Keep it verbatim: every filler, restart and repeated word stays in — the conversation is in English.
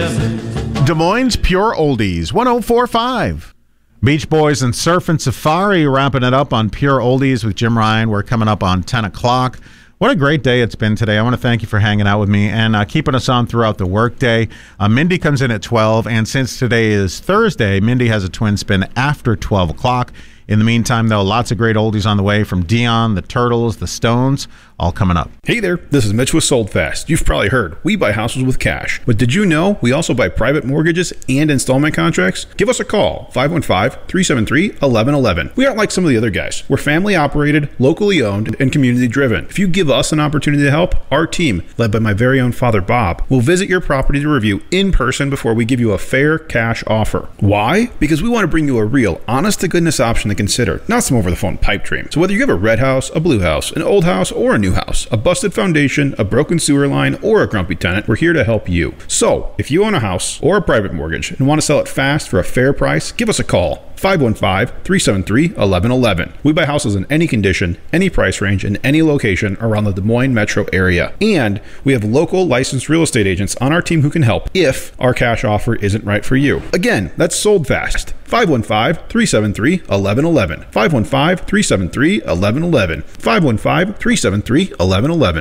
Des Moines Pure Oldies, one oh four point five. Beach Boys and Surf and Safari wrapping it up on Pure Oldies with Jim Ryan. We're coming up on ten o'clock. What a great day it's been today. I want to thank you for hanging out with me and uh, keeping us on throughout the workday. Uh, Mindy comes in at twelve, and since today is Thursday, Mindy has a twin spin after twelve o'clock. In the meantime, though, lots of great oldies on the way from Dion, the Turtles, the Stones, all coming up. Hey there, this is Mitch with Sold Fast. You've probably heard, we buy houses with cash. But did you know we also buy private mortgages and installment contracts? Give us a call, five one five, three seven three, one one one one. We aren't like some of the other guys. We're family operated, locally owned, and community driven. If you give us an opportunity to help, our team, led by my very own father Bob, will visit your property to review in person before we give you a fair cash offer. Why? Because we want to bring you a real, honest-to-goodness option to consider, not some over-the-phone pipe dream. So whether you have a red house, a blue house, an old house, or a new house, a busted foundation, a broken sewer line, or a grumpy tenant, we're here to help you. So, if you own a house or a private mortgage and want to sell it fast for a fair price, give us a call. five one five, three seven three, one one one one. We buy houses in any condition, any price range, and any location around the Des Moines metro area. And we have local licensed real estate agents on our team who can help if our cash offer isn't right for you. Again, that's Sold Fast. five one five, three seven three, one one one one. five one five, three seven three, one one one one. five one five, three seven three, one one one one.